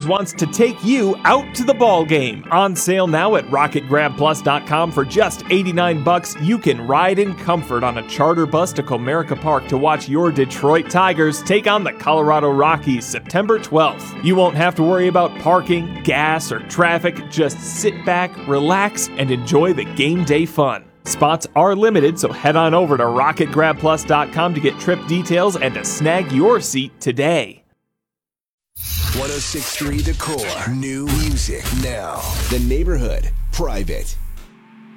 wants to take you out to the ball game. On sale now at RocketGrabPlus.com for just $89. You can ride in comfort on a charter bus to Comerica Park to watch your Detroit Tigers take on the Colorado Rockies September 12th. You won't have to worry about parking, gas, or traffic. Just sit back, relax, and enjoy the game day fun. Spots are limited, so head on over to RocketGrabPlus.com to get trip details and to snag your seat today. 106.3 The Core. New music now. The Neighborhood Private.